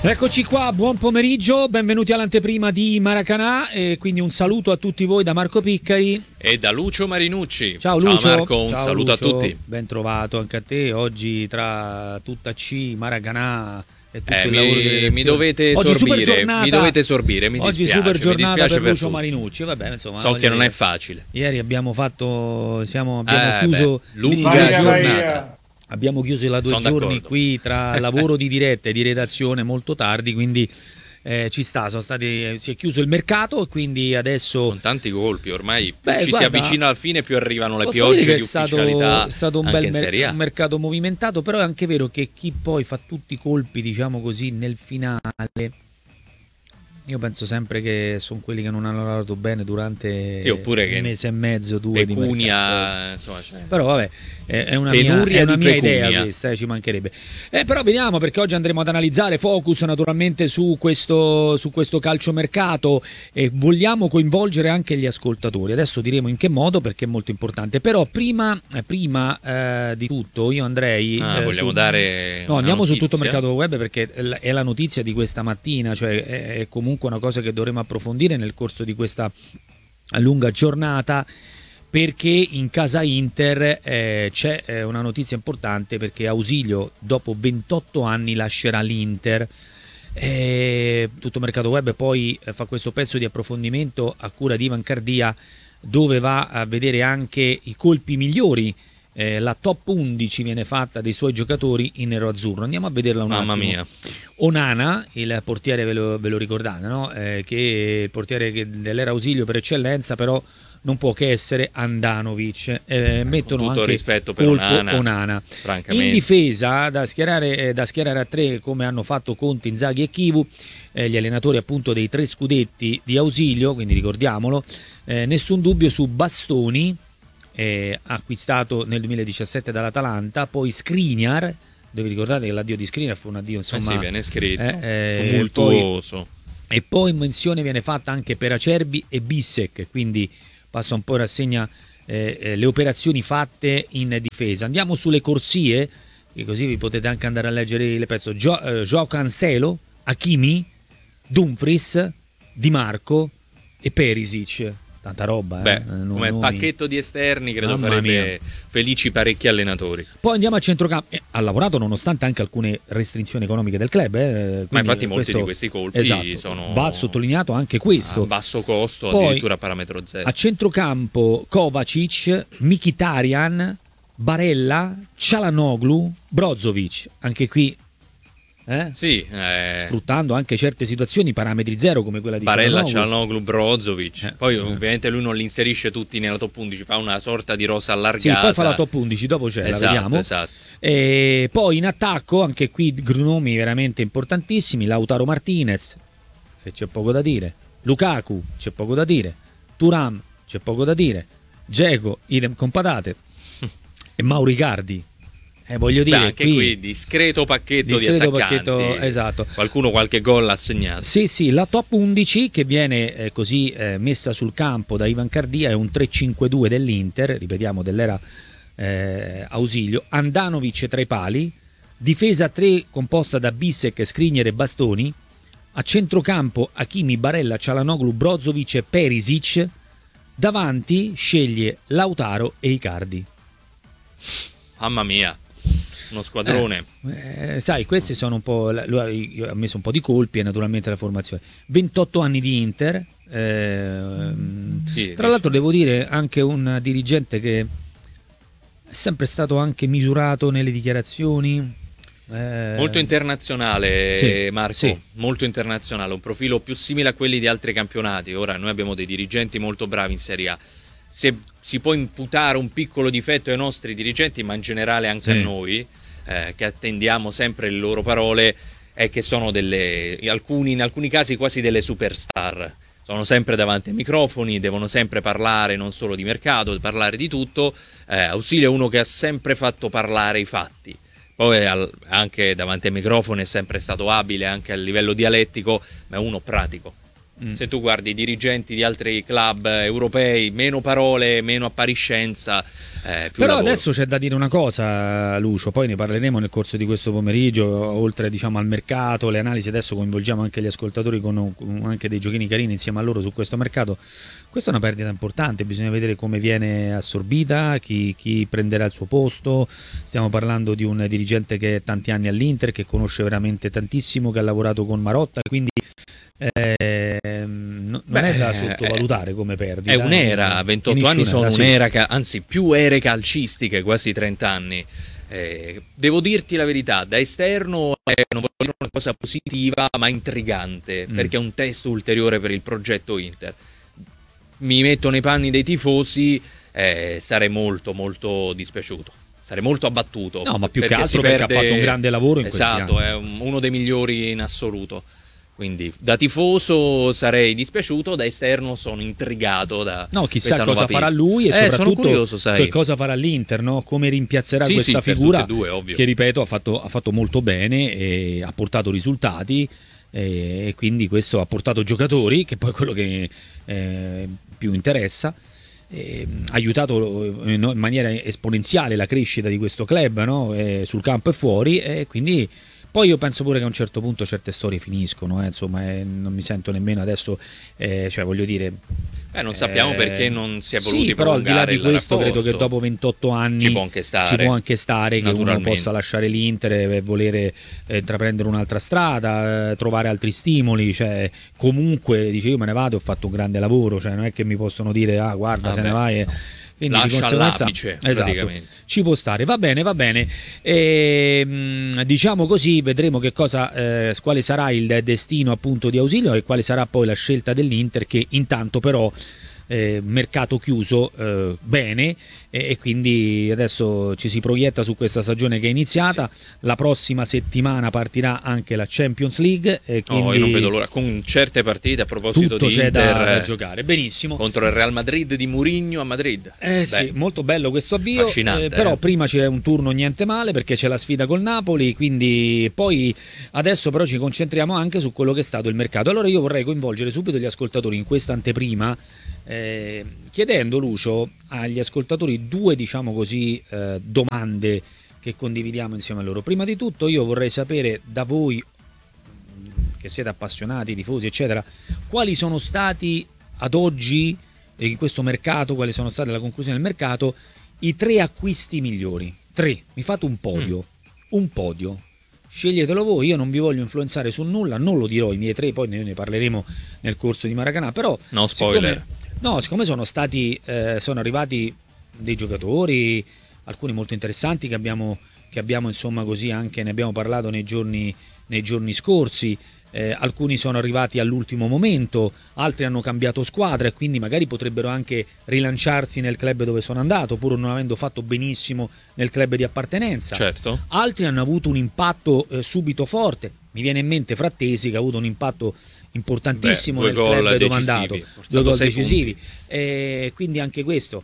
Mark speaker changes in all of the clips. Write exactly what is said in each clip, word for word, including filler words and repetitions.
Speaker 1: Eccoci qua, buon pomeriggio, benvenuti all'anteprima di Maracanã e quindi un saluto a tutti voi da Marco Piccari
Speaker 2: e da Lucio Marinucci.
Speaker 1: Ciao Lucio.
Speaker 2: Ciao Marco, un
Speaker 1: Ciao
Speaker 2: saluto
Speaker 1: Lucio.
Speaker 2: a tutti.
Speaker 1: Ben trovato anche a te, oggi tra tutta C, Maracanã e tutto
Speaker 2: eh,
Speaker 1: il
Speaker 2: mi,
Speaker 1: lavoro di redazione.
Speaker 2: mi dovete
Speaker 1: oggi
Speaker 2: sorbire,
Speaker 1: giornata,
Speaker 2: mi dovete sorbire, mi
Speaker 1: oggi
Speaker 2: dispiace,
Speaker 1: super giornata
Speaker 2: mi dispiace
Speaker 1: per
Speaker 2: per
Speaker 1: Lucio
Speaker 2: tutti.
Speaker 1: Marinucci, vabbè, insomma,
Speaker 2: So che non
Speaker 1: dire,
Speaker 2: è facile.
Speaker 1: Ieri abbiamo fatto, siamo, abbiamo
Speaker 2: eh,
Speaker 1: chiuso
Speaker 2: beh, lunga
Speaker 1: vai,
Speaker 2: giornata.
Speaker 1: vai, Abbiamo chiuso la due
Speaker 2: Sono
Speaker 1: giorni
Speaker 2: d'accordo.
Speaker 1: qui tra lavoro di diretta e di redazione molto tardi, quindi eh, ci sta, sono stati, si è chiuso il mercato e quindi adesso...
Speaker 2: Con tanti colpi, ormai più
Speaker 1: Beh,
Speaker 2: ci
Speaker 1: guarda,
Speaker 2: si avvicina al fine più arrivano le
Speaker 1: posso
Speaker 2: piogge
Speaker 1: dire che
Speaker 2: di
Speaker 1: è stato,
Speaker 2: ufficialità
Speaker 1: è stato un
Speaker 2: anche
Speaker 1: bel
Speaker 2: in
Speaker 1: mer-
Speaker 2: Serie A.
Speaker 1: un mercato movimentato, però è anche vero che chi poi fa tutti i colpi, diciamo così, nel finale... Io penso sempre che sono quelli che non hanno lavorato bene durante
Speaker 2: Sì, oppure che
Speaker 1: un mese e mezzo, due di
Speaker 2: pecunia,
Speaker 1: mercato.
Speaker 2: insomma, cioè,
Speaker 1: Però vabbè, è è una
Speaker 2: penuria
Speaker 1: mia, è una
Speaker 2: di
Speaker 1: mia
Speaker 2: pecunia.
Speaker 1: idea questa, eh, ci mancherebbe. Eh, però vediamo, perché oggi andremo ad analizzare focus naturalmente su questo, su questo calciomercato e vogliamo coinvolgere anche gli ascoltatori. Adesso diremo in che modo, perché è molto importante. Però prima, eh, prima eh, di tutto io andrei...
Speaker 2: Ah,
Speaker 1: eh,
Speaker 2: vogliamo
Speaker 1: su...
Speaker 2: dare
Speaker 1: No,
Speaker 2: una
Speaker 1: andiamo
Speaker 2: notizia?
Speaker 1: su tutto mercato web perché è la notizia di questa mattina, cioè è, è comunque una cosa che dovremo approfondire nel corso di questa lunga giornata, perché in casa Inter eh, c'è eh, una notizia importante, perché Ausilio dopo ventotto anni lascerà l'Inter. Eh, tutto mercato web poi eh, fa questo pezzo di approfondimento a cura di Ivan Cardia, dove va a vedere anche i colpi migliori. Eh, la top undici viene fatta dei suoi giocatori in nero-azzurro. Andiamo a vederla un
Speaker 2: Mamma
Speaker 1: attimo.
Speaker 2: mia.
Speaker 1: Onana, il portiere, ve lo, ve lo ricordate, no? Eh, che è il portiere che dell'era Ausilio per eccellenza, però non può che essere Andanovic. Eh, mettono
Speaker 2: Con tutto
Speaker 1: anche
Speaker 2: rispetto per
Speaker 1: colpo
Speaker 2: Onana,
Speaker 1: Onana.
Speaker 2: francamente.
Speaker 1: In difesa, da schierare, eh, da schierare a tre, come hanno fatto Conte, Inzaghi e Chivu, eh, gli allenatori appunto dei tre scudetti di Ausilio, quindi ricordiamolo, eh, nessun dubbio su Bastoni, Eh, acquistato nel duemiladiciassette dall'Atalanta, poi Skriniar, dove ricordate che l'addio di Skriniar fu un addio insomma
Speaker 2: eh sì, viene scritto,
Speaker 1: eh, eh,
Speaker 2: tumultuoso.
Speaker 1: Poi, e poi menzione viene fatta anche per Acerbi e Bissek, quindi passa un po' in rassegna eh, eh, le operazioni fatte in difesa. Andiamo sulle corsie, che così vi potete anche andare a leggere il pezzo. Gio, eh, Joao Cancelo, Hakimi, Dumfries, Di Marco e Perisic. Tanta roba, eh?
Speaker 2: Beh,
Speaker 1: eh,
Speaker 2: come
Speaker 1: nomi.
Speaker 2: pacchetto di esterni credo
Speaker 1: Mamma
Speaker 2: farebbe
Speaker 1: mia.
Speaker 2: felici parecchi allenatori.
Speaker 1: Poi andiamo a centrocampo. Eh, ha lavorato nonostante anche alcune restrizioni economiche del club. Eh,
Speaker 2: Ma infatti molti
Speaker 1: questo,
Speaker 2: di questi colpi
Speaker 1: esatto,
Speaker 2: sono
Speaker 1: va sottolineato anche questo.
Speaker 2: a basso costo,
Speaker 1: Poi,
Speaker 2: addirittura a parametro zero.
Speaker 1: A centrocampo Kovacic, Mkhitaryan, Barella, Çalhanoğlu, Brozovic. Anche qui eh?
Speaker 2: Sì, eh,
Speaker 1: sfruttando anche certe situazioni, parametri zero come quella di
Speaker 2: Barella,
Speaker 1: Çalhanoğlu.
Speaker 2: Çalhanoğlu, Brozovic.
Speaker 1: Eh,
Speaker 2: Poi
Speaker 1: eh.
Speaker 2: ovviamente lui non li inserisce tutti nella top undici, fa una sorta di rosa
Speaker 1: Sì,
Speaker 2: allargata.
Speaker 1: poi fa la top undici, dopo c'è,
Speaker 2: esatto,
Speaker 1: la vediamo.
Speaker 2: Esatto.
Speaker 1: E poi in attacco, anche qui nomi veramente importantissimi: Lautaro Martinez, che c'è poco da dire, Lukaku, c'è poco da dire, Thuram, c'è poco da dire, Dzeko, idem con patate, e Mauro Icardi. Eh, voglio dire,
Speaker 2: Beh, anche
Speaker 1: qui,
Speaker 2: qui discreto pacchetto
Speaker 1: discreto
Speaker 2: di attaccanti.
Speaker 1: pacchetto, esatto.
Speaker 2: Qualcuno qualche gol ha segnato.
Speaker 1: Sì, sì, la top undici che viene eh, così eh, messa sul campo da Ivan Cardia è un tre cinque due dell'Inter, ripetiamo, dell'era eh, Ausilio. Andanovic tra i pali, difesa tre composta da Bissek, Skriniar e Bastoni, a centrocampo Hakimi, Barella, Çalhanoğlu, Brozovic e Perisic, davanti sceglie Lautaro e Icardi.
Speaker 2: Mamma mia, uno squadrone.
Speaker 1: Eh, eh, sai, questi sono un po'. Lui ha, io ho messo un po' di colpi e naturalmente la formazione. ventotto anni di Inter. ehm,
Speaker 2: Sì,
Speaker 1: tra l'altro, devo dire anche un dirigente che è sempre stato anche misurato nelle dichiarazioni. eh,
Speaker 2: Molto internazionale,
Speaker 1: Sì,
Speaker 2: Marco,
Speaker 1: sì.
Speaker 2: molto internazionale, un profilo più simile a quelli di altri campionati. Ora noi abbiamo dei dirigenti molto bravi in Serie A. Se si può imputare un piccolo difetto ai nostri dirigenti, ma in generale anche
Speaker 1: Sì.
Speaker 2: a noi, eh, che attendiamo sempre le loro parole, è che sono delle, alcuni, in alcuni casi quasi delle superstar. Sono sempre davanti ai microfoni, devono sempre parlare non solo di mercato, parlare di tutto. Eh, Ausilio è uno che ha sempre fatto parlare i fatti. Poi al, anche davanti ai microfoni è sempre stato abile, anche a livello dialettico, ma è uno pratico. Mm. Se tu guardi i dirigenti di altri club europei, meno parole, meno appariscenza, eh, più
Speaker 1: Però
Speaker 2: lavoro.
Speaker 1: adesso c'è da dire una cosa, Lucio, poi ne parleremo nel corso di questo pomeriggio, oltre diciamo al mercato, le analisi, adesso coinvolgiamo anche gli ascoltatori con, con anche dei giochini carini insieme a loro su questo mercato. Questa è una perdita importante, bisogna vedere come viene assorbita, chi, chi prenderà il suo posto. Stiamo parlando di un dirigente che è tanti anni all'Inter, che conosce veramente tantissimo, che ha lavorato con Marotta, quindi eh, non Beh, è da sottovalutare come perdita.
Speaker 2: È un'era, ventotto anni sono
Speaker 1: sì.
Speaker 2: un'era, anzi più ere calcistiche, quasi trenta anni. Eh, devo dirti la verità, da esterno è non voglio dire una cosa positiva, ma intrigante, mm. perché è un testo ulteriore per il progetto Inter. Mi metto nei panni dei tifosi, eh, sarei molto molto dispiaciuto, sarei molto abbattuto.
Speaker 1: No, ma più che altro perché perde... ha fatto un grande lavoro in
Speaker 2: esatto,
Speaker 1: questi
Speaker 2: è
Speaker 1: anni.
Speaker 2: un, uno dei migliori in assoluto. Quindi da tifoso sarei dispiaciuto, da esterno sono intrigato da
Speaker 1: no, chissà cosa
Speaker 2: pista.
Speaker 1: farà lui e
Speaker 2: eh,
Speaker 1: soprattutto
Speaker 2: curioso, sai.
Speaker 1: che cosa farà l'Inter, no? Come rimpiazzerà
Speaker 2: sì,
Speaker 1: questa
Speaker 2: sì,
Speaker 1: figura
Speaker 2: per tutte e due, ovvio.
Speaker 1: Che ripeto ha fatto, ha fatto molto bene e ha portato risultati e quindi questo ha portato giocatori, che poi è quello che eh, più interessa. Eh, ha aiutato in maniera esponenziale la crescita di questo club, no? eh, sul campo e fuori, e quindi poi io penso pure che a un certo punto certe storie finiscono, eh, insomma eh, non mi sento nemmeno adesso, eh, cioè voglio dire
Speaker 2: eh, non sappiamo eh, perché non si è voluti
Speaker 1: sì, però al di là di questo
Speaker 2: rapporto.
Speaker 1: Credo che dopo ventotto anni
Speaker 2: ci può anche stare,
Speaker 1: ci può anche stare che uno possa lasciare l'Inter e volere eh, intraprendere un'altra strada, eh, trovare altri stimoli, cioè comunque dice io me ne vado, ho fatto un grande lavoro, cioè non è che mi possono dire ah guarda ah, se beh, ne vai e...
Speaker 2: no.
Speaker 1: Quindi
Speaker 2: lascia
Speaker 1: di conseguenza
Speaker 2: all'apice,
Speaker 1: esatto, ci può stare, va bene, va bene. E, mh, diciamo così, vedremo che cosa, eh, quale sarà il destino appunto di Ausilio e quale sarà poi la scelta dell'Inter, che intanto però eh, mercato chiuso eh, bene e, e quindi adesso ci si proietta su questa stagione che è iniziata. Sì. La prossima settimana partirà anche la Champions League e quindi
Speaker 2: oh, io non vedo l'ora, con certe partite a proposito
Speaker 1: tutto
Speaker 2: di
Speaker 1: c'è
Speaker 2: Inter
Speaker 1: da, da giocare benissimo
Speaker 2: contro il Real Madrid di Mourinho a Madrid.
Speaker 1: Eh sì, molto bello questo avvio, eh, però
Speaker 2: eh.
Speaker 1: prima c'è un turno niente male perché c'è la sfida col Napoli, quindi poi adesso però ci concentriamo anche su quello che è stato il mercato. Allora io vorrei coinvolgere subito gli ascoltatori in questa anteprima, eh, chiedendo, Lucio, agli ascoltatori due, diciamo così, eh, domande che condividiamo insieme a loro. Prima di tutto io vorrei sapere da voi, che siete appassionati, tifosi eccetera, quali sono stati ad oggi in questo mercato, quali sono state la conclusione del mercato, i tre acquisti migliori. Tre, mi fate un podio, mm. un podio. Sceglietelo voi, io non vi voglio influenzare su nulla, non lo dirò i miei tre, poi ne, ne parleremo nel corso di Maracanã, però
Speaker 2: no spoiler.
Speaker 1: Siccome, no, siccome sono stati eh, sono arrivati dei giocatori, alcuni molto interessanti che abbiamo che abbiamo insomma così anche ne abbiamo parlato nei giorni nei giorni scorsi. Eh, alcuni sono arrivati all'ultimo momento, altri hanno cambiato squadra e quindi magari potrebbero anche rilanciarsi nel club dove sono andato, pur non avendo fatto benissimo nel club di appartenenza.
Speaker 2: Certo.
Speaker 1: Altri hanno avuto un impatto eh, subito forte. Mi viene in mente Frattesi, che ha avuto un impatto importantissimo
Speaker 2: Beh,
Speaker 1: nel club dove è
Speaker 2: decisivi,
Speaker 1: andato, due gol decisivi. E quindi anche questo.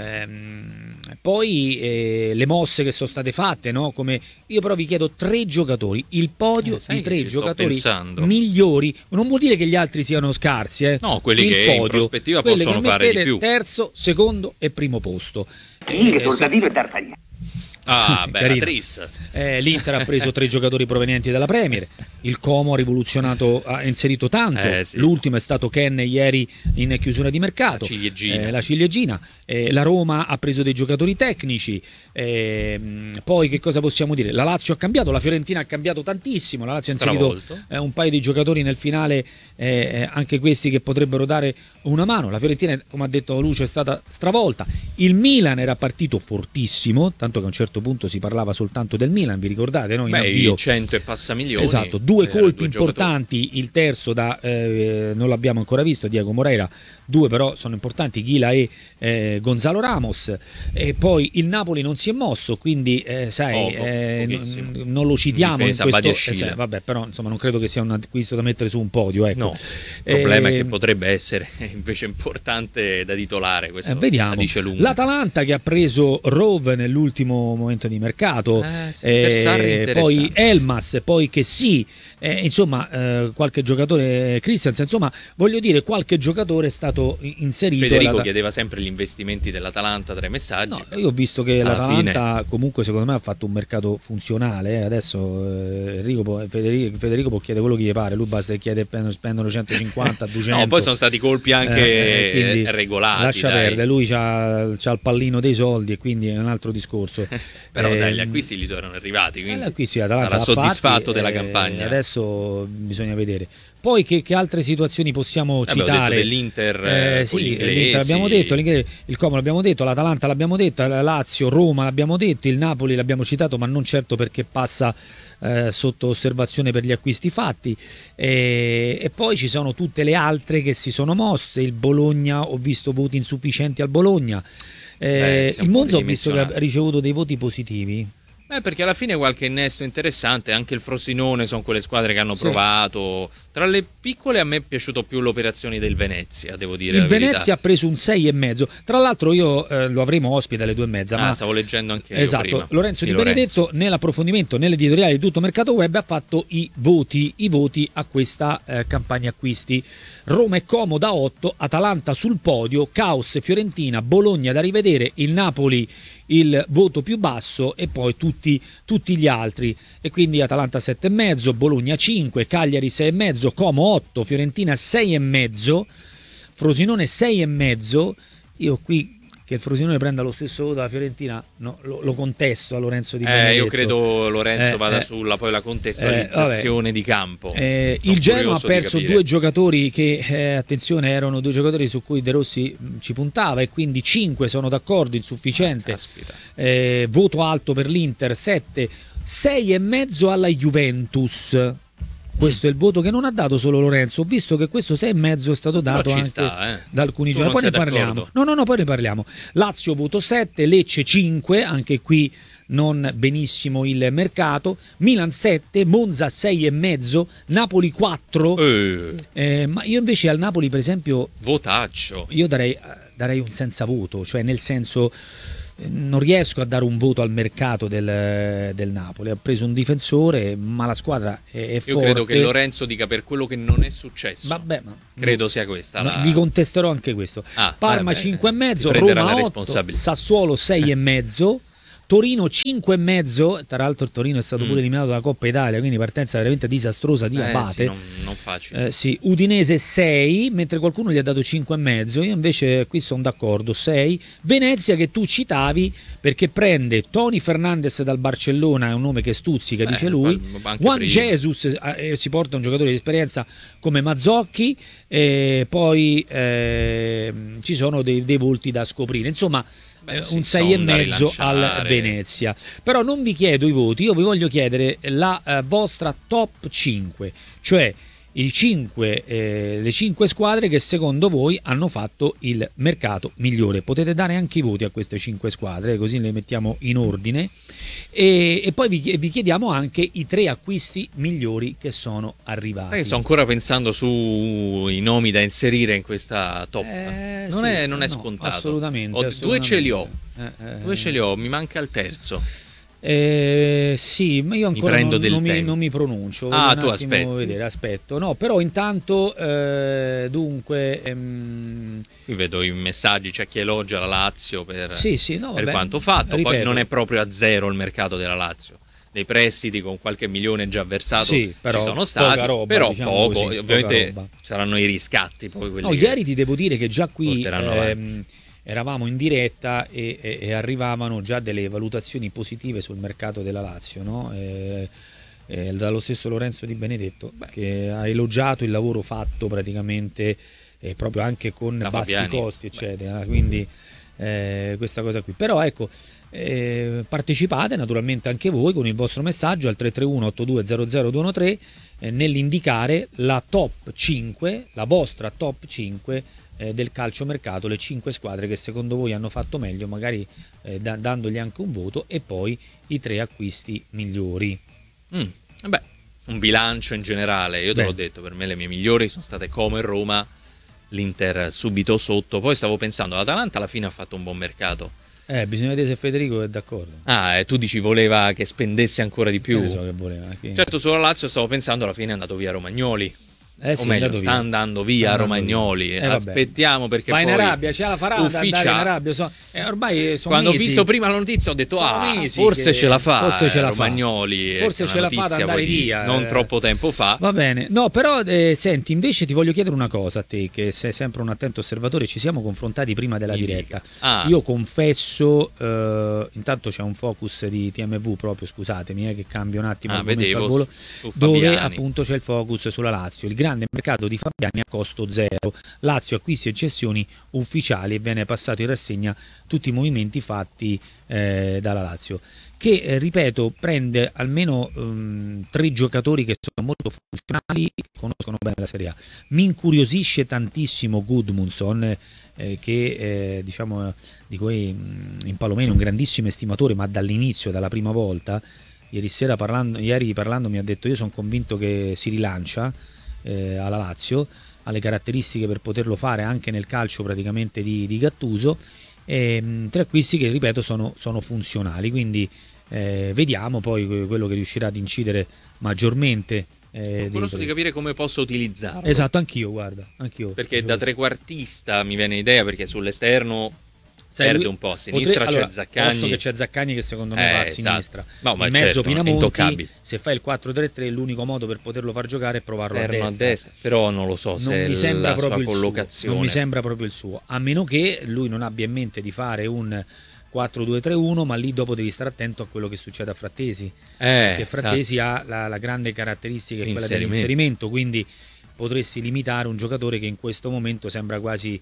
Speaker 1: Ehm, poi eh, le mosse che sono state fatte, no? Come io però vi chiedo tre giocatori, il podio
Speaker 2: eh,
Speaker 1: di tre giocatori
Speaker 2: pensando.
Speaker 1: migliori, non vuol dire che gli altri siano scarsi, eh?
Speaker 2: No, quelli
Speaker 1: il
Speaker 2: che
Speaker 1: podio,
Speaker 2: in prospettiva
Speaker 1: quelli
Speaker 2: possono
Speaker 1: che
Speaker 2: fare di più.
Speaker 1: Terzo, secondo e primo posto.
Speaker 3: Inghie, Soldatino e D'Artagnan.
Speaker 2: Ah, beh, Tris.
Speaker 1: Eh, L'Inter ha preso tre giocatori provenienti dalla Premier. Il Como ha rivoluzionato, ha inserito tanto.
Speaker 2: Eh, sì.
Speaker 1: L'ultimo è stato Ken ieri in chiusura di mercato.
Speaker 2: La ciliegina.
Speaker 1: Eh, la ciliegina. Eh, la Roma ha preso dei giocatori tecnici. Eh, poi che cosa possiamo dire? La Lazio ha cambiato, la Fiorentina ha cambiato tantissimo. La Lazio ha inserito eh, un paio di giocatori nel finale, eh, anche questi che potrebbero dare una mano. La Fiorentina, come ha detto Lucio, è stata stravolta. Il Milan era partito fortissimo, tanto che a un certo punto si parlava soltanto del Milan, vi ricordate? No? In
Speaker 2: Beh,
Speaker 1: avvio.
Speaker 2: cento e passa milioni.
Speaker 1: Esatto, due colpi
Speaker 2: due
Speaker 1: importanti, giocatori. Il terzo da eh, non l'abbiamo ancora visto, Diego Moreira, due però sono importanti, Ghila e eh, Gonzalo Ramos. E poi il Napoli non si è mosso, quindi eh, sai,
Speaker 2: Poco,
Speaker 1: eh, n- non lo citiamo in questo, eh, sai, vabbè, però insomma non credo che sia un acquisto da mettere su un podio, ecco.
Speaker 2: No, il problema eh, è che potrebbe essere invece importante da titolare, questo
Speaker 1: eh, vediamo.
Speaker 2: la dice lunga.
Speaker 1: L'Atalanta che ha preso Rove nell'ultimo momento di mercato,
Speaker 2: eh, sì, per Sarri
Speaker 1: eh, poi Elmas, poi che sì, eh, insomma eh, qualche giocatore, Christensen, insomma voglio dire qualche giocatore è stato inserito.
Speaker 2: Federico
Speaker 1: la...
Speaker 2: chiedeva sempre gli investimenti dell'Atalanta tra i messaggi.
Speaker 1: No, io ho visto che l'Atalanta
Speaker 2: fine...
Speaker 1: comunque secondo me ha fatto un mercato funzionale, eh. Adesso eh, Enrico può, Federico, Federico può chiedere quello che gli pare, lui basta che chiede spendono centocinquanta, duecento.
Speaker 2: No, poi sono stati colpi anche eh, regolati.
Speaker 1: Lascia
Speaker 2: dai.
Speaker 1: perdere, lui c'ha, c'ha il pallino dei soldi e quindi è un altro discorso.
Speaker 2: Però
Speaker 1: eh,
Speaker 2: dai, gli acquisti gli sono arrivati, quindi
Speaker 1: acquisti,
Speaker 2: sarà soddisfatto
Speaker 1: fatti,
Speaker 2: della
Speaker 1: eh,
Speaker 2: campagna.
Speaker 1: Adesso bisogna vedere. Poi che, che altre situazioni possiamo
Speaker 2: Abbiamo
Speaker 1: citare?
Speaker 2: Detto dell'Inter,
Speaker 1: eh, sì, l'Inter l'abbiamo detto, il Como l'abbiamo detto, l'Atalanta l'abbiamo detto, la Lazio, Roma l'abbiamo detto, il Napoli l'abbiamo citato, ma non certo perché passa eh, sotto osservazione per gli acquisti fatti. E, e poi ci sono tutte le altre che si sono mosse. Il Bologna, ho visto voti insufficienti al Bologna. Eh,
Speaker 2: Beh,
Speaker 1: il Monza ho visto che ha ricevuto dei voti positivi.
Speaker 2: Eh, perché alla fine qualche innesto interessante, anche il Frosinone sono quelle squadre che hanno sì. provato. Tra le piccole a me è piaciuto più l'operazione del Venezia, devo dire.
Speaker 1: Il
Speaker 2: la
Speaker 1: Venezia
Speaker 2: verità.
Speaker 1: ha preso un sei e mezzo. Tra l'altro io eh, lo avremo ospite alle due e mezza.
Speaker 2: Ah,
Speaker 1: ma...
Speaker 2: stavo leggendo anche
Speaker 1: esatto.
Speaker 2: io prima.
Speaker 1: Lorenzo
Speaker 2: di
Speaker 1: Di
Speaker 2: Lorenzo.
Speaker 1: Benedetto nell'approfondimento, nell'editoriale di Tutto Mercato Web ha fatto i voti, i voti a questa eh, campagna acquisti. Roma e Como da otto, Atalanta sul podio, Caos e Fiorentina, Bologna da rivedere, il Napoli il voto più basso e poi tutti, tutti gli altri. E quindi Atalanta sette e mezzo, Bologna cinque, Cagliari sei e mezzo, Como otto, Fiorentina sei e mezzo, Frosinone sei e mezzo. Io qui che il Frosinone prenda lo stesso voto della Fiorentina no, lo, lo contesto a Lorenzo Di Benedetto.
Speaker 2: Eh, io credo Lorenzo
Speaker 1: eh,
Speaker 2: vada
Speaker 1: eh,
Speaker 2: sulla poi la contestualizzazione
Speaker 1: eh,
Speaker 2: di campo.
Speaker 1: Eh, il Genoa ha perso due giocatori che, eh, attenzione, erano due giocatori su cui De Rossi mh, ci puntava e quindi cinque sono d'accordo, insufficiente.
Speaker 2: Ah,
Speaker 1: eh, voto alto per l'Inter, sette, sei e mezzo alla Juventus. Questo è il voto che non ha dato solo Lorenzo. Ho visto che questo sei e mezzo è stato dato anche
Speaker 2: sta, eh.
Speaker 1: da alcuni
Speaker 2: tu
Speaker 1: giornali. Poi ne
Speaker 2: d'accordo.
Speaker 1: parliamo. No, no, no, poi ne parliamo. Lazio voto sette, Lecce cinque, anche qui non benissimo il mercato. Milan sette, Monza sei e mezzo, Napoli quattro.
Speaker 2: Eh.
Speaker 1: Eh, ma io invece al Napoli, per esempio,
Speaker 2: votaccio.
Speaker 1: Io darei, darei un senza voto, cioè nel senso non riesco a dare un voto al mercato del, del Napoli. Ha preso un difensore, ma la squadra è, è forte.
Speaker 2: Io credo che Lorenzo dica per quello che non è successo.
Speaker 1: Vabbè, ma
Speaker 2: credo sia questa la...
Speaker 1: Vi contesterò anche questo.
Speaker 2: Ah,
Speaker 1: Parma
Speaker 2: vabbè,
Speaker 1: cinque e mezzo,
Speaker 2: Roma
Speaker 1: Roma otto, Sassuolo sei e mezzo, Torino cinque e mezzo. Tra l'altro il Torino è stato mm. pure eliminato dalla Coppa Italia, quindi partenza veramente disastrosa di
Speaker 2: eh,
Speaker 1: Abate.
Speaker 2: Sì, non, non facile.
Speaker 1: Eh, sì. Udinese sei, mentre qualcuno gli ha dato cinque e mezzo. Io invece qui sono d'accordo, sei. Venezia, che tu citavi, perché prende Tony Fernandes dal Barcellona, è un nome che stuzzica, eh, dice lui. Juan Jesus, eh, si porta un giocatore di esperienza come Mazzocchi, eh, poi eh, ci sono dei, dei volti da scoprire. Insomma, Beh, un sei e mezzo al Venezia. Però non vi chiedo i voti, io vi voglio chiedere la eh, vostra top cinque, cioè i cinque, eh, le cinque squadre che secondo voi hanno fatto il mercato migliore. Potete dare anche i voti a queste cinque squadre, così le mettiamo in ordine. E, e poi vi, vi chiediamo anche i tre acquisti migliori che sono arrivati.
Speaker 2: Io sto ancora pensando sui nomi da inserire in questa top.
Speaker 1: Eh,
Speaker 2: non,
Speaker 1: sì,
Speaker 2: è, non è
Speaker 1: no,
Speaker 2: scontato.
Speaker 1: Assolutamente,
Speaker 2: ho,
Speaker 1: assolutamente.
Speaker 2: Due ce li ho.
Speaker 1: Eh, eh,
Speaker 2: Due ce li ho, mi manca il terzo.
Speaker 1: Eh, sì, ma io ancora
Speaker 2: mi
Speaker 1: non,
Speaker 2: del
Speaker 1: non, mi,
Speaker 2: tempo.
Speaker 1: non mi pronuncio.
Speaker 2: Ah,
Speaker 1: un
Speaker 2: tu aspetti.
Speaker 1: Vedere, aspetto. No, però intanto, eh, dunque... Ehm...
Speaker 2: Qui vedo i messaggi, c'è chi elogia la Lazio per,
Speaker 1: sì, sì, no,
Speaker 2: per
Speaker 1: vabbè,
Speaker 2: quanto fatto.
Speaker 1: ripeto.
Speaker 2: Poi non è proprio a zero il mercato della Lazio. Dei prestiti con qualche milione già versato
Speaker 1: sì, però,
Speaker 2: ci sono stati,
Speaker 1: roba,
Speaker 2: però
Speaker 1: diciamo
Speaker 2: poco.
Speaker 1: Così,
Speaker 2: ovviamente ci saranno i riscatti. Poi quelli
Speaker 1: no, ieri ti devo dire che già qui...
Speaker 2: Ehm,
Speaker 1: eravamo in diretta e, e, e arrivavano già delle valutazioni positive sul mercato della Lazio, no? eh, eh, dallo stesso Lorenzo Di Benedetto, Beh. che ha elogiato il lavoro fatto praticamente eh, proprio anche con
Speaker 2: da
Speaker 1: bassi
Speaker 2: Fabiani.
Speaker 1: costi, eccetera. Beh. Quindi eh, questa cosa qui. Però ecco, eh, partecipate naturalmente anche voi con il vostro messaggio al tre tre uno otto due zero zero due uno tre eh, nell'indicare la top cinque, la vostra top cinque del calciomercato, le cinque squadre che secondo voi hanno fatto meglio, magari eh, da, dandogli anche un voto, e poi i tre acquisti migliori.
Speaker 2: Mm, vabbè, un bilancio in generale, io te Beh. l'ho detto, per me le mie migliori sono state Como e Roma, l'Inter subito sotto. Poi stavo pensando, l'Atalanta alla fine ha fatto un buon mercato,
Speaker 1: Eh, bisogna vedere se Federico è d'accordo.
Speaker 2: Ah, e tu dici voleva che spendesse ancora di più.
Speaker 1: Io so che voleva. Che...
Speaker 2: Certo, sulla Lazio stavo pensando, alla fine è andato via Romagnoli.
Speaker 1: Eh sì,
Speaker 2: o meglio,
Speaker 1: sta
Speaker 2: via. andando via
Speaker 1: sta
Speaker 2: Romagnoli.
Speaker 1: Andando via. Eh,
Speaker 2: Aspettiamo perché
Speaker 1: vai
Speaker 2: poi
Speaker 1: in Arabia, ce la farà
Speaker 2: ufficia...
Speaker 1: andare in Arabia. So... Eh, ormai sono
Speaker 2: Quando
Speaker 1: mesi.
Speaker 2: ho visto prima la notizia ho detto
Speaker 1: sono
Speaker 2: ah,
Speaker 1: mesi
Speaker 2: forse
Speaker 1: che...
Speaker 2: ce la fa.
Speaker 1: Forse ce la
Speaker 2: Romagnoli.
Speaker 1: fa. Forse ce la fa ad andare via.
Speaker 2: Non
Speaker 1: eh...
Speaker 2: troppo tempo fa.
Speaker 1: Va bene. No, però eh, senti, invece ti voglio chiedere una cosa a te, che sei sempre un attento osservatore. Ci siamo confrontati prima della
Speaker 2: Mi
Speaker 1: diretta.
Speaker 2: Ah.
Speaker 1: Io confesso, eh, intanto c'è un focus di T M V proprio, scusatemi, eh, che cambio un attimo
Speaker 2: ah,
Speaker 1: il momento
Speaker 2: vedevo,
Speaker 1: al volo,
Speaker 2: su
Speaker 1: dove
Speaker 2: Fabiani.
Speaker 1: appunto c'è il focus sulla Lazio. Il grande mercato di Fabiani a costo zero. Lazio acquisti e cessioni ufficiali e viene passato in rassegna tutti i movimenti fatti eh, dalla Lazio, che eh, ripeto prende almeno um, tre giocatori che sono molto funzionali, che conoscono bene la Serie A. Mi incuriosisce tantissimo Gudmundsson, eh, che eh, diciamo di cui mh, in Palomeno è un grandissimo estimatore, ma dall'inizio, dalla prima volta. Ieri sera parlando, ieri parlando mi ha detto: io sono convinto che si rilancia eh, alla Lazio, ha le caratteristiche per poterlo fare anche nel calcio praticamente di, di Gattuso. E, mh, tre acquisti che ripeto sono, sono funzionali, quindi eh, vediamo poi quello che riuscirà ad incidere maggiormente. Eh,
Speaker 2: curioso di capire come posso utilizzarlo.
Speaker 1: Esatto, anch'io, guarda, anch'io.
Speaker 2: Perché da trequartista mi viene idea, perché sull'esterno
Speaker 1: Sai,
Speaker 2: perde
Speaker 1: lui,
Speaker 2: un po', a sinistra
Speaker 1: potre,
Speaker 2: c'è
Speaker 1: allora,
Speaker 2: Zaccagni.
Speaker 1: Posto che c'è Zaccagni che secondo me
Speaker 2: eh,
Speaker 1: va a
Speaker 2: esatto.
Speaker 1: sinistra.
Speaker 2: No, ma
Speaker 1: in mezzo
Speaker 2: certo,
Speaker 1: Pinamonti, se fai il quattro tre tre l'unico modo per poterlo far giocare è provarlo a destra.
Speaker 2: a destra. Però non lo so
Speaker 1: non
Speaker 2: se
Speaker 1: mi
Speaker 2: è
Speaker 1: sembra
Speaker 2: la
Speaker 1: proprio
Speaker 2: sua
Speaker 1: il
Speaker 2: collocazione.
Speaker 1: Suo. Non mi sembra proprio il suo, a meno che lui non abbia in mente di fare un quattro due tre uno, ma lì dopo devi stare attento a quello che succede a Frattesi,
Speaker 2: Eh,
Speaker 1: perché Frattesi esatto. ha la, la grande caratteristica è quella dell'inserimento, quindi potresti limitare un giocatore che in questo momento sembra quasi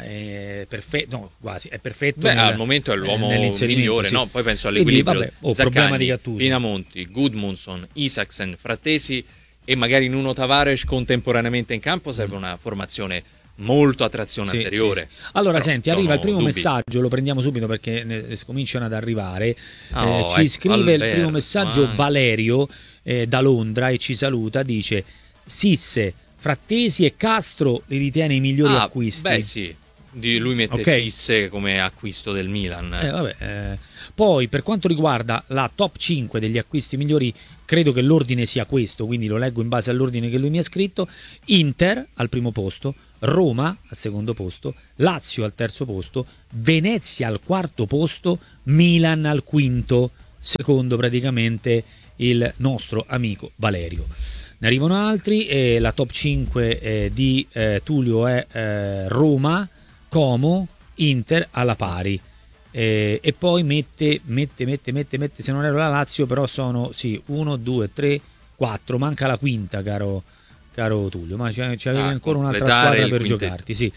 Speaker 1: eh, perfetto, no, quasi è perfetto.
Speaker 2: Beh,
Speaker 1: nel,
Speaker 2: al momento è l'uomo migliore, sì. No? Poi penso all'equilibrio.
Speaker 1: Quindi, vabbè, oh,
Speaker 2: Zaccagni,
Speaker 1: problema di Gattuso.
Speaker 2: Pinamonti, Gudmundsson, Isaksen, Frattesi e magari Nuno Tavares contemporaneamente in campo serve una formazione molto a trazione
Speaker 1: sì,
Speaker 2: anteriore.
Speaker 1: Sì, sì. Allora,
Speaker 2: però
Speaker 1: senti, arriva il primo
Speaker 2: dubbi.
Speaker 1: messaggio, lo prendiamo subito perché ne cominciano ad arrivare.
Speaker 2: Oh,
Speaker 1: eh, ci
Speaker 2: ecco,
Speaker 1: scrive
Speaker 2: Alberto,
Speaker 1: il primo messaggio
Speaker 2: ah.
Speaker 1: Valerio eh, da Londra e ci saluta, dice: Sisse, Frattesi e Castro li ritiene i migliori
Speaker 2: ah,
Speaker 1: acquisti?
Speaker 2: Beh sì, di lui mette
Speaker 1: okay.
Speaker 2: Sisse come acquisto del Milan.
Speaker 1: Eh, vabbè, eh. Poi per quanto riguarda la top cinque degli acquisti migliori, credo che l'ordine sia questo, quindi lo leggo in base all'ordine che lui mi ha scritto: Inter al primo posto, Roma al secondo posto, Lazio al terzo posto, Venezia al quarto posto, Milan al quinto, secondo praticamente il nostro amico Valerio. Ne arrivano altri, e la top cinque eh, di eh, Tullio è eh, Roma, Como, Inter alla pari. Eh, e poi mette, mette, mette, mette, mette, se non ero la Lazio, però sono sì, uno, due, tre, quattro, manca la quinta, caro, caro Tullio, ma ci, ci avevi ah, ancora un'altra squadra per quintetto. Giocarti, sì.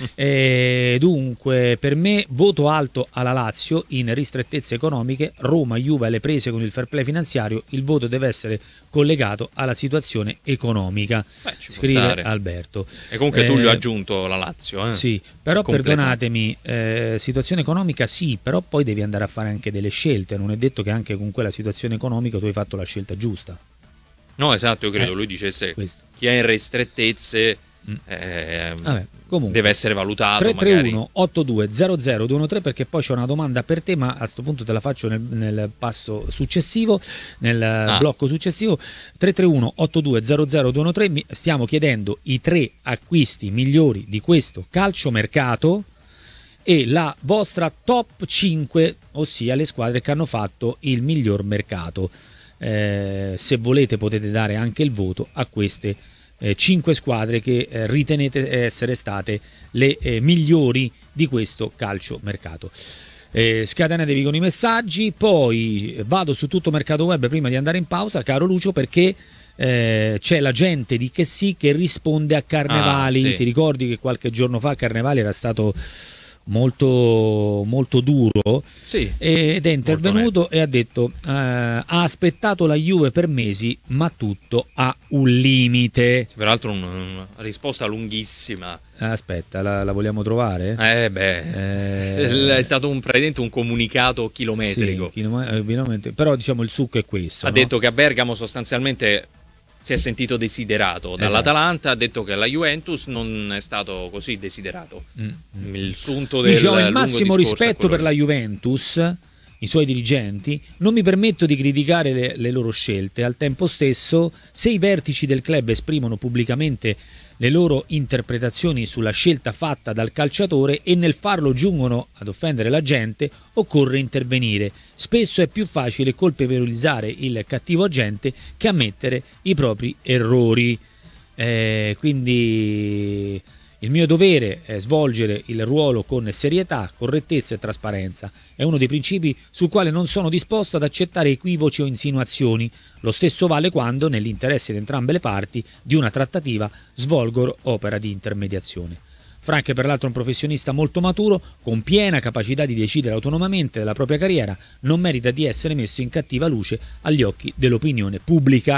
Speaker 1: E dunque, per me voto alto alla Lazio in ristrettezze economiche. Roma, Juve alle prese con il fair play finanziario, il voto deve essere collegato alla situazione economica.
Speaker 2: Beh, ci
Speaker 1: scrive Alberto.
Speaker 2: E comunque
Speaker 1: eh,
Speaker 2: Tullio ha aggiunto la Lazio, eh?
Speaker 1: Sì, però perdonatemi, eh, situazione economica sì, però poi devi andare a fare anche delle scelte, non è detto che anche con quella situazione economica tu hai fatto la scelta giusta.
Speaker 2: No, esatto, io credo
Speaker 1: eh,
Speaker 2: lui dicesse
Speaker 1: questo.
Speaker 2: Chi è in ristrettezze eh,
Speaker 1: Vabbè, comunque,
Speaker 2: deve essere valutato.
Speaker 1: tre tre uno otto due zero zero due uno tre, perché poi c'è una domanda per te, ma a questo punto te la faccio nel, nel passo successivo, nel ah. blocco successivo. Tre tre uno otto due zero zero due uno tre, stiamo chiedendo i tre acquisti migliori di questo calciomercato e la vostra top cinque, ossia le squadre che hanno fatto il miglior mercato. Eh, se volete potete dare anche il voto a queste eh, cinque squadre che eh, ritenete essere state le eh, migliori di questo calciomercato. Eh, scatenatevi con i messaggi, poi vado su tutto Mercato Web prima di andare in pausa, caro Lucio, perché eh, c'è la gente di Che Sì che risponde a Carnevali. Ah, sì. Ti ricordi che qualche giorno fa Carnevali era stato molto molto duro,
Speaker 2: sì,
Speaker 1: ed è intervenuto e ha detto eh, ha aspettato la Juve per mesi, ma tutto ha un limite.
Speaker 2: Peraltro un, una risposta lunghissima.
Speaker 1: Aspetta, la, la vogliamo trovare?
Speaker 2: Eh beh, eh... è stato un, praticamente un comunicato chilometrico.
Speaker 1: Sì, chilom- però diciamo il succo è questo.
Speaker 2: Ha
Speaker 1: no?
Speaker 2: detto che a Bergamo sostanzialmente si è sentito desiderato dall'Atalanta, ha detto che la Juventus non è stato così desiderato. Mm. Il sunto del
Speaker 1: Dice, ho il
Speaker 2: lungo
Speaker 1: massimo rispetto per
Speaker 2: che...
Speaker 1: la Juventus, i suoi dirigenti, non mi permetto di criticare le, le loro scelte. Al tempo stesso, se i vertici del club esprimono pubblicamente le loro interpretazioni sulla scelta fatta dal calciatore e nel farlo giungono ad offendere la gente, occorre intervenire. Spesso è più facile colpevolizzare il cattivo agente che ammettere i propri errori. Eh, quindi il mio dovere è svolgere il ruolo con serietà, correttezza e trasparenza. È uno dei principi sul quale non sono disposto ad accettare equivoci o insinuazioni. Lo stesso vale quando, nell'interesse di entrambe le parti, di una trattativa svolgo opera di intermediazione. Frank è peraltro un professionista molto maturo, con piena capacità di decidere autonomamente della propria carriera, non merita di essere messo in cattiva luce agli occhi dell'opinione pubblica.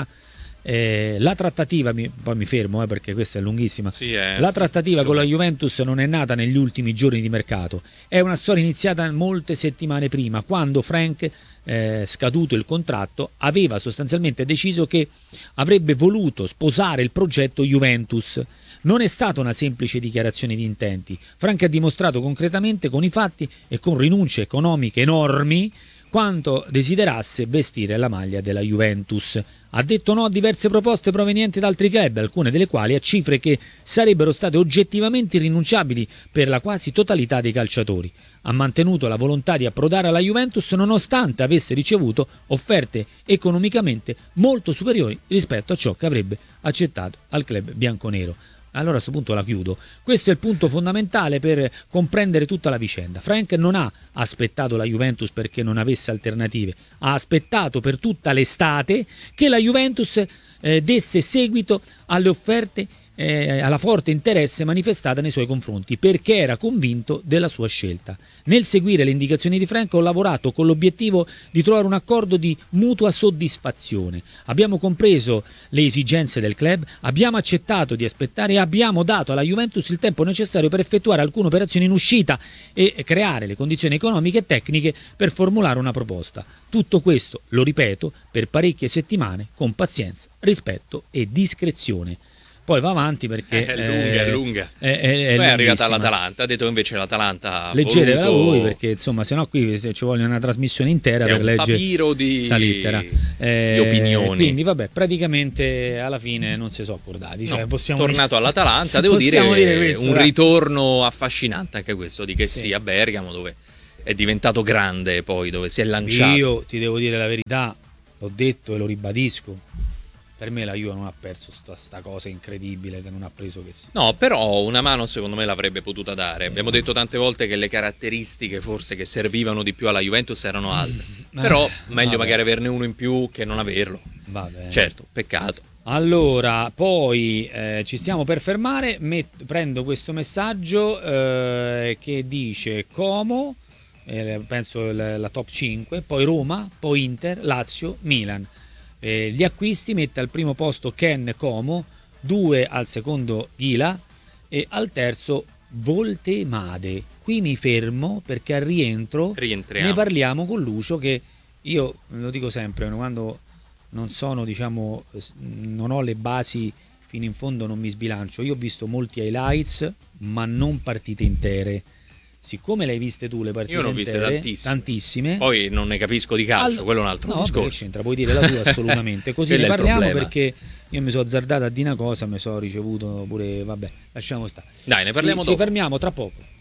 Speaker 1: Eh, la trattativa, mi, poi mi fermo eh, perché questa è lunghissima,
Speaker 2: sì, eh,
Speaker 1: la trattativa
Speaker 2: sì,
Speaker 1: con la Juventus non è nata negli ultimi giorni di mercato, è una storia iniziata molte settimane prima, quando Frank, eh, scaduto il contratto, aveva sostanzialmente deciso che avrebbe voluto sposare il progetto Juventus. Non è stata una semplice dichiarazione di intenti. Frank ha dimostrato concretamente con i fatti e con rinunce economiche enormi quanto desiderasse vestire la maglia della Juventus. Ha detto no a diverse proposte provenienti da altri club, alcune delle quali a cifre che sarebbero state oggettivamente irrinunciabili per la quasi totalità dei calciatori. Ha mantenuto la volontà di approdare alla Juventus nonostante avesse ricevuto offerte economicamente molto superiori rispetto a ciò che avrebbe accettato al club bianconero. Allora a questo punto la chiudo. Questo è il punto fondamentale per comprendere tutta la vicenda. Frank non ha aspettato la Juventus perché non avesse alternative, ha aspettato per tutta l'estate che la Juventus eh, desse seguito alle offerte, eh, alla forte interesse manifestata nei suoi confronti, perché era convinto della sua scelta. Nel seguire le indicazioni di Frank ho lavorato con l'obiettivo di trovare un accordo di mutua soddisfazione. Abbiamo compreso le esigenze del club, abbiamo accettato di aspettare e abbiamo dato alla Juventus il tempo necessario per effettuare alcune operazioni in uscita e creare le condizioni economiche e tecniche per formulare una proposta. Tutto questo, lo ripeto, per parecchie settimane, con pazienza, rispetto e discrezione. Poi va avanti perché
Speaker 2: è lunga, è lunga.
Speaker 1: È, è, è
Speaker 2: Poi è arrivata all'Atalanta, ha detto invece l'Atalanta ha
Speaker 1: leggetela
Speaker 2: voluto...
Speaker 1: voi perché insomma sennò qui ci vuole una trasmissione intera
Speaker 2: sì,
Speaker 1: per
Speaker 2: un
Speaker 1: leggere
Speaker 2: di...
Speaker 1: sta lettera eh,
Speaker 2: di opinioni.
Speaker 1: Quindi vabbè, praticamente alla fine non si sono accordati, cioè,
Speaker 2: no,
Speaker 1: possiamo
Speaker 2: tornato
Speaker 1: dire...
Speaker 2: all'Atalanta, devo dire,
Speaker 1: dire questo,
Speaker 2: un
Speaker 1: dai.
Speaker 2: ritorno affascinante anche questo di che
Speaker 1: sì.
Speaker 2: sia Bergamo, dove è diventato grande, poi dove si è lanciato.
Speaker 1: Io ti devo dire la verità, l'ho detto e lo ribadisco, per me la Juve non ha perso sta, sta cosa incredibile che non ha preso che sia.
Speaker 2: No, però una mano secondo me l'avrebbe potuta dare. Eh, Abbiamo detto tante volte che le caratteristiche forse che servivano di più alla Juventus erano altre. Eh, però meglio vabbè. magari averne uno in più che non averlo.
Speaker 1: Vabbè.
Speaker 2: Certo, peccato.
Speaker 1: Allora, poi eh, ci stiamo per fermare, Met- prendo questo messaggio eh, che dice Como, eh, penso la, la top cinque, poi Roma, poi Inter, Lazio, Milan. Eh, gli acquisti mette al primo posto Ken Como, due al secondo Ghila e al terzo Voltemade. Qui mi fermo perché al rientro
Speaker 2: Rientriamo.
Speaker 1: ne parliamo con Lucio, che io lo dico sempre, quando non sono, diciamo, non ho le basi fino in fondo, non mi sbilancio. Io ho visto molti highlights ma non partite intere. Siccome le hai viste tu le partite
Speaker 2: Io ne ho viste
Speaker 1: intere,
Speaker 2: tantissime.
Speaker 1: tantissime,
Speaker 2: poi non ne capisco di calcio,
Speaker 1: all...
Speaker 2: quello è un altro
Speaker 1: no,
Speaker 2: discorso.
Speaker 1: Che c'entra, puoi dire la tua assolutamente. Così ne parliamo perché io mi sono azzardato a dire una cosa, mi sono ricevuto pure, vabbè, lasciamo stare.
Speaker 2: Dai, ne parliamo
Speaker 1: ci,
Speaker 2: dopo.
Speaker 1: Ci fermiamo tra poco.